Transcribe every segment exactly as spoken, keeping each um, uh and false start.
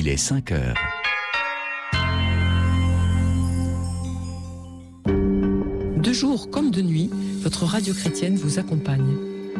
Il est cinq heures. De jour comme de nuit, votre radio chrétienne vous accompagne.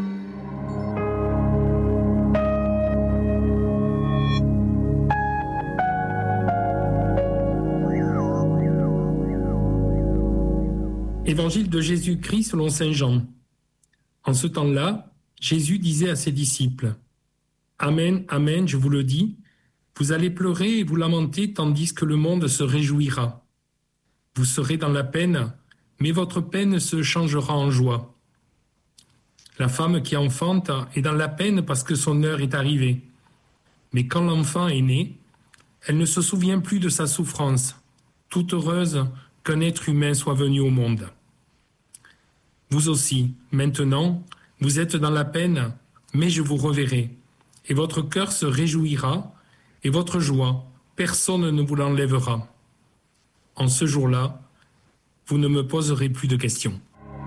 Évangile de Jésus-Christ selon saint Jean. En ce temps-là, Jésus disait à ses disciples : « Amen, amen, je vous le dis, vous allez pleurer et vous lamenter tandis que le monde se réjouira. Vous serez dans la peine, mais votre peine se changera en joie. La femme qui enfante est dans la peine parce que son heure est arrivée. Mais quand l'enfant est né, elle ne se souvient plus de sa souffrance, toute heureuse qu'un être humain soit venu au monde. Vous aussi, maintenant, vous êtes dans la peine, mais je vous reverrai, et votre cœur se réjouira, et votre joie, personne ne vous l'enlèvera. En ce jour-là, vous ne me poserez plus de questions. »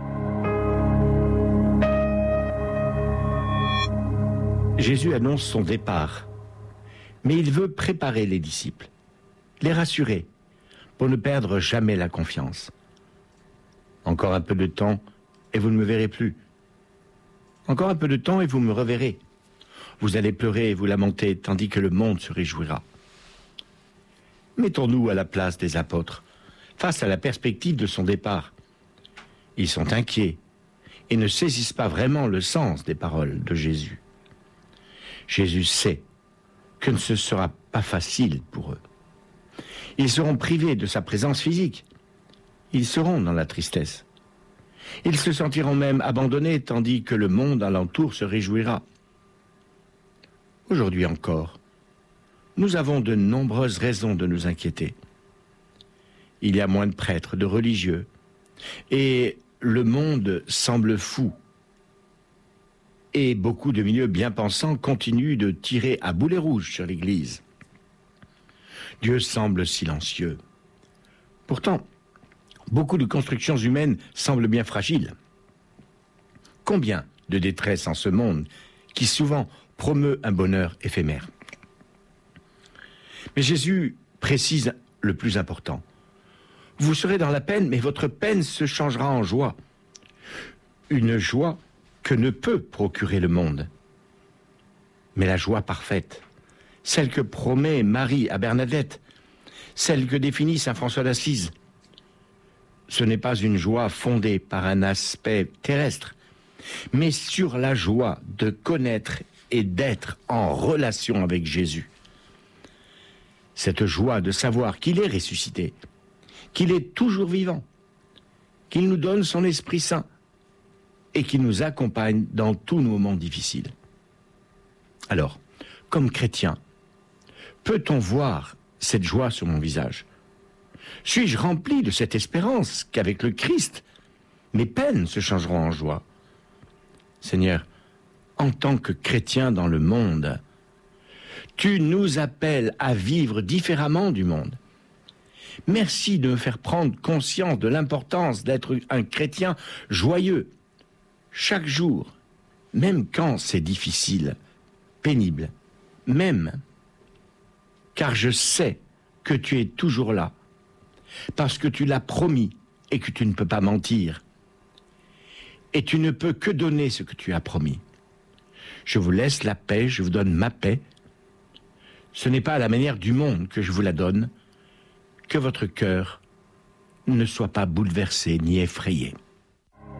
Jésus annonce son départ, mais il veut préparer les disciples, les rassurer, pour ne perdre jamais la confiance. Encore un peu de temps, et vous ne me verrez plus. Encore un peu de temps, et vous me reverrez. Vous allez pleurer et vous lamenter, tandis que le monde se réjouira. Mettons-nous à la place des apôtres, face à la perspective de son départ. Ils sont inquiets et ne saisissent pas vraiment le sens des paroles de Jésus. Jésus sait que ce ne sera pas facile pour eux. Ils seront privés de sa présence physique. Ils seront dans la tristesse. Ils se sentiront même abandonnés, tandis que le monde alentour se réjouira. Aujourd'hui encore, nous avons de nombreuses raisons de nous inquiéter. Il y a moins de prêtres, de religieux, et le monde semble fou. Et beaucoup de milieux bien pensants continuent de tirer à boulet rouge sur l'Église. Dieu semble silencieux. Pourtant, beaucoup de constructions humaines semblent bien fragiles. Combien de détresse en ce monde qui souvent promeut un bonheur éphémère. Mais Jésus précise le plus important. Vous serez dans la peine, mais votre peine se changera en joie. Une joie que ne peut procurer le monde. Mais la joie parfaite, celle que promet Marie à Bernadette, celle que définit saint François d'Assise, ce n'est pas une joie fondée par un aspect terrestre, mais sur la joie de connaître et d'être en relation avec Jésus. Cette joie de savoir qu'il est ressuscité, qu'il est toujours vivant, qu'il nous donne son Esprit Saint et qu'il nous accompagne dans tous nos moments difficiles. Alors, comme chrétien, peut-on voir cette joie sur mon visage ? Suis-je rempli de cette espérance qu'avec le Christ, mes peines se changeront en joie ? Seigneur, en tant que chrétien dans le monde, tu nous appelles à vivre différemment du monde. Merci de me faire prendre conscience de l'importance d'être un chrétien joyeux, chaque jour, même quand c'est difficile, pénible, même, car je sais que tu es toujours là, parce que tu l'as promis et que tu ne peux pas mentir. Et tu ne peux que donner ce que tu as promis. Je vous laisse la paix, je vous donne ma paix. Ce n'est pas à la manière du monde que je vous la donne, que votre cœur ne soit pas bouleversé ni effrayé.